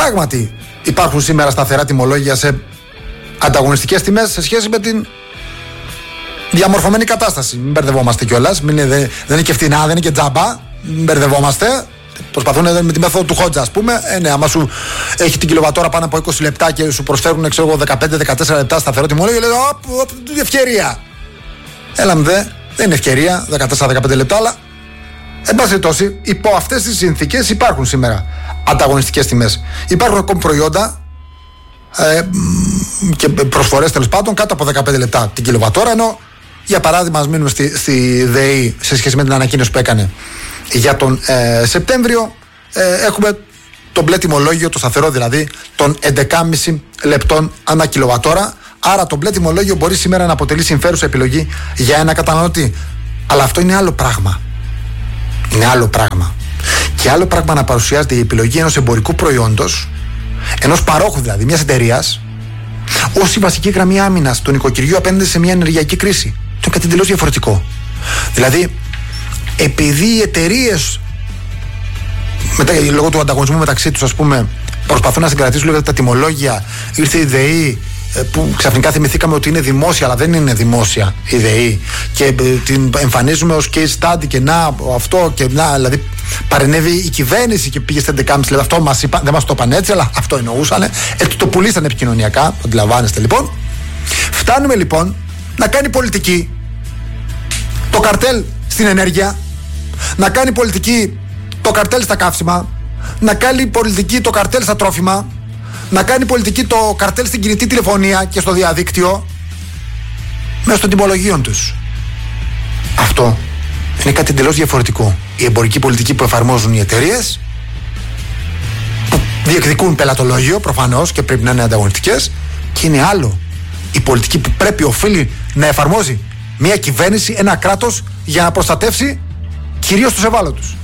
πράγματι υπάρχουν σήμερα σταθερά τιμολόγια σε ανταγωνιστικές τιμές σε σχέση με την διαμορφωμένη κατάσταση. Μην μπερδευόμαστε κιόλας. Δεν είναι και φτηνά, δεν είναι και τζάμπα. Μην μπερδευόμαστε. Προσπαθούν με τη μέθοδο του Χότζα, ας πούμε. Ναι, άμα σου έχει την κιλοβατόρα πάνω από 20 λεπτά και σου προσφέρουν 15-14 λεπτά σταθερό τιμολόγιο, λέει ευκαιρία. Έλα δεν είναι ευκαιρία, 14-15 λεπτά, αλλά εν πάση περιπτώσει, υπό αυτές τις συνθήκες υπάρχουν σήμερα ανταγωνιστικές τιμές. Υπάρχουν ακόμη προϊόντα και προσφορές τέλος πάντων κάτω από 15 λεπτά την κιλοβατόρα, ενώ για παράδειγμα, ας μείνουμε στη ΔΕΗ σε σχέση με την ανακοίνωση που έκανε για τον Σεπτέμβριο, έχουμε το μπλε τιμολόγιο, το σταθερό δηλαδή, των 11,5 λεπτών ανά κιλοβατόρα. Άρα το μπλε τιμολόγιο μπορεί σήμερα να αποτελεί συμφέρουσα επιλογή για ένα καταναλωτή. Αλλά αυτό είναι άλλο πράγμα. Είναι άλλο πράγμα. Και άλλο πράγμα να παρουσιάζεται η επιλογή ενός εμπορικού προϊόντος, ενός παρόχου δηλαδή, μιας εταιρείας, ως η βασική γραμμή άμυνας του νοικοκυριού απέναντι σε μια ενεργειακή κρίση. Το είναι κάτι εντελώς διαφορετικό. Δηλαδή, επειδή οι εταιρείες λόγω του ανταγωνισμού μεταξύ τους, ας πούμε, προσπαθούν να συγκρατήσουν λίγο τα τιμολόγια, ήρθε η ΔΕΗ που ξαφνικά θυμηθήκαμε ότι είναι δημόσια, αλλά δεν είναι δημόσια η ΔΕΗ, και την εμφανίζουμε ως case study και να αυτό και να, δηλαδή παρενέβη η κυβέρνηση και πήγε στα 11,5 λεπτά. Αυτό μας είπα, δεν μας το είπαν έτσι, αλλά αυτό εννοούσαν. Το πουλήσαν επικοινωνιακά, το αντιλαμβάνεστε λοιπόν. Φτάνουμε λοιπόν να κάνει πολιτική το καρτέλ στην ενέργεια, να κάνει πολιτική το καρτέλ στα καύσιμα, να κάνει πολιτική το καρτέλ στα τρόφιμα, να κάνει πολιτική το καρτέλ στην κινητή τηλεφωνία και στο διαδίκτυο μέσω των τιμολογίων τους. Αυτό είναι κάτι εντελώς διαφορετικό. Η εμπορική πολιτική που εφαρμόζουν οι εταιρείες, που διεκδικούν πελατολόγιο προφανώς και πρέπει να είναι ανταγωνιστικές, και είναι άλλο η πολιτική που πρέπει, οφείλει να εφαρμόζει μια κυβέρνηση, ένα κράτος, για να προστατεύσει κυρίως τους ευάλωτους.